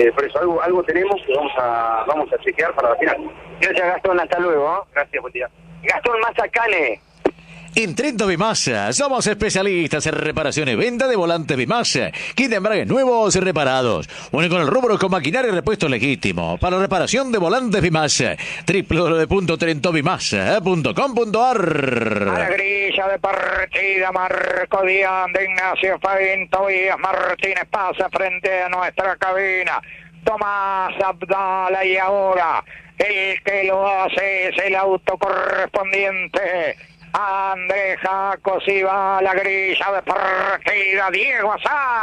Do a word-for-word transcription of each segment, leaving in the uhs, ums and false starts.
Eh, por eso algo, algo tenemos que vamos a, vamos a chequear para la final. Gracias, Gastón, hasta luego. ¿eh? Gracias, buen día. Gastón Mazacane. En Trento Bimasa somos especialistas en reparación y venta de volantes Bimasa, kit de embrague nuevos y reparados. Único en el rubro con maquinaria y repuesto legítimo. Para reparación de volantes Bimasa, doble u doble u doble u punto trento bimasa punto com punto a r. A la grilla de partida, Marco Díaz de Ignacio Faín, Tobías Martínez pasa frente a nuestra cabina. Tomás Abdala y ahora el que lo hace es el auto correspondiente. Andrés Jacos y va a la grilla de partida, Diego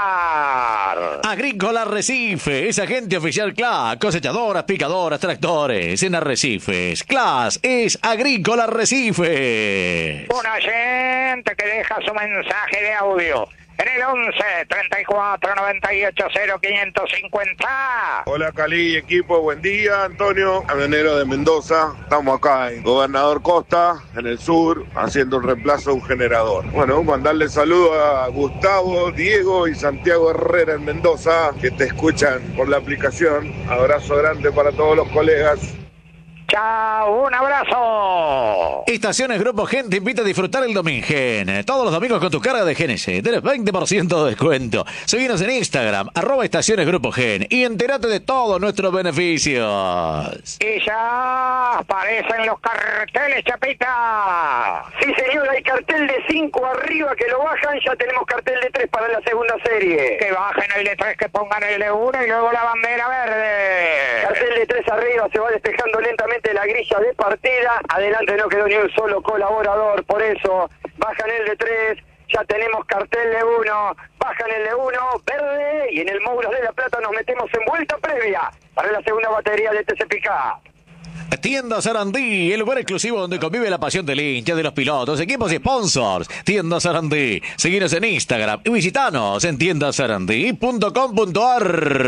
Azar. Agrícola Arrecife, es agente oficial C L A S, cosechadoras, picadoras, tractores en Arrecifes. C L A S es Agrícola Arrecife. Un oyente que deja su mensaje de audio en el once, treinta y cuatro, noventa y ocho, cero, quinientos cincuenta. Hola Cali, equipo, buen día. Antonio, camionero de Mendoza. Estamos acá en Gobernador Costa, en el sur, haciendo un reemplazo de un generador. Bueno, mandarle saludos a Gustavo, Diego y Santiago Herrera en Mendoza, que te escuchan por la aplicación. Abrazo grande para todos los colegas. Chao, un abrazo. Estaciones Grupo Gen te invita a disfrutar el Domingen. Todos los domingos con tu carga de G N C. Tenés veinte por ciento de descuento. Seguinos en Instagram, arroba Estaciones Grupo Gen. Y entérate de todos nuestros beneficios. Y ya aparecen los carteles, Chapita. Sí, señor, hay cartel de cinco arriba que lo bajan. Ya tenemos cartel de tres para la segunda serie. Que bajen el de tres, que pongan el de uno y luego la bandera verde. Cartel de tres arriba, se va despejando lentamente la grilla de partida. Adelante no quedó ni un solo colaborador, por eso bajan el de tres. Ya tenemos cartel de uno, bajan el de uno, verde, y en el Módulos de La Plata nos metemos en vuelta previa para la segunda batería de T C P K. Tienda Sarandí, el lugar exclusivo donde convive la pasión del hincha, de los pilotos, equipos y sponsors. Tienda Sarandí, seguinos en Instagram y visitanos en tienda sarandí punto com punto a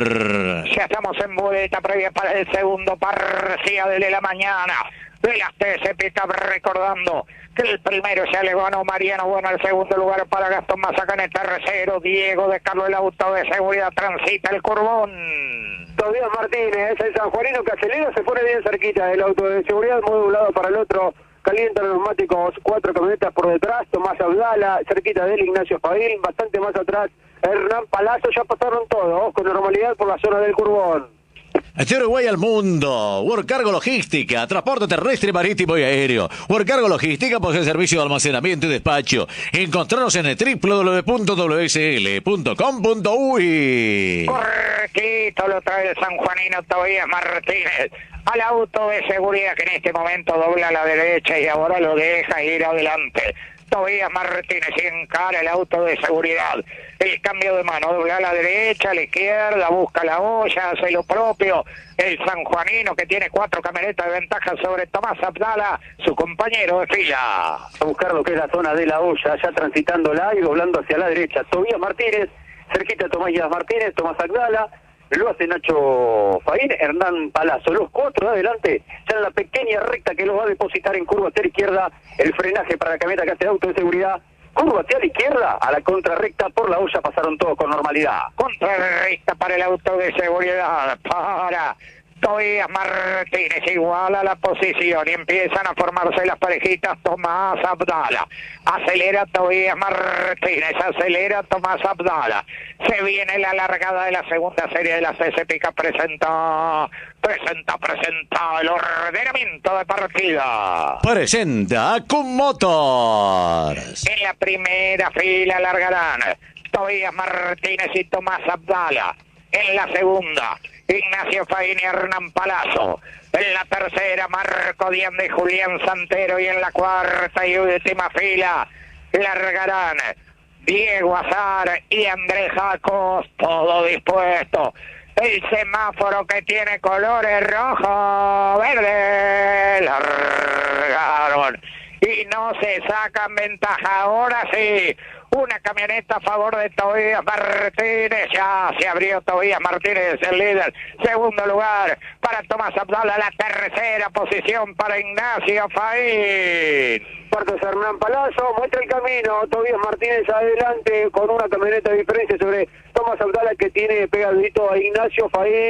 r. Ya estamos en vuelta previa para el segundo parcial de la mañana de las T C P K, recordando que el primero ya le ganó Mariano Bueno, el segundo lugar para Gastón Mazacane, tercero Diego de Carlos, el auto de seguridad transita el curvón. Tobías Martínez, el sanjuanino que acelera, se pone bien cerquita del auto de seguridad, muy de un lado para el otro, calienta los neumáticos, cuatro camionetas por detrás, Tomás Abdala, cerquita de él, Ignacio Faín, bastante más atrás, Hernán Palazzo, ya pasaron todos, con normalidad por la zona del curvón. De Uruguay al mundo, Workcargo Logística, transporte terrestre, marítimo y aéreo. Workcargo Logística posee servicio de almacenamiento y despacho. Encontranos en el doble u doble u doble u punto w s l punto com punto u y. Correctito, lo trae el sanjuanino Tobías Martínez al auto de seguridad, que en este momento dobla a la derecha y ahora lo deja ir adelante. Tobías Martínez encara el auto de seguridad. El cambio de mano, dobla a la derecha, a la izquierda, busca la olla, hace lo propio. El sanjuanino, que tiene cuatro camionetas de ventaja sobre Tomás Abdala, su compañero de fila. A buscar lo que es la zona de la olla, ya transitándola y doblando hacia la derecha. Tobías Martínez, cerquita Tomás Martínez, Tomás Abdala. Lo hace Nacho Faín, Hernán Palazzo. Los cuatro de adelante, ya en la pequeña recta que los va a depositar en curva hacia la izquierda, el frenaje para la camioneta que hace el auto de seguridad. Curva hacia la izquierda, a la contrarrecta por la olla pasaron todos con normalidad. Contrarrecta para el auto de seguridad, para Tobías Martínez, iguala la posición y empiezan a formarse las parejitas. Tomás Abdala, acelera Tobías Martínez, acelera Tomás Abdala. Se viene la largada de la segunda serie de la C C P K, presenta, presenta, presenta el ordenamiento de partida. Presenta Kun Motors. En la primera fila largarán Tobías Martínez y Tomás Abdala. En la segunda, Ignacio Faín y Hernán Palazzo. En la tercera, Marco Díaz de Julián Santero. Y en la cuarta y última fila, largarán Diego Azar y Andrés Jacos. Todo dispuesto. El semáforo, que tiene colores rojo, verde, largaron. Y no se sacan ventaja. Ahora sí, una camioneta a favor de Tobías Martínez. Ya se abrió Tobías Martínez, el líder. Segundo lugar para Tomás Abdala. La tercera posición para Ignacio Faín. Cuarto es Hernán Palazzo. Muestra el camino. Tobías Martínez adelante con una camioneta de diferencia sobre Tomás Abdala, que tiene pegadito a Ignacio Faín.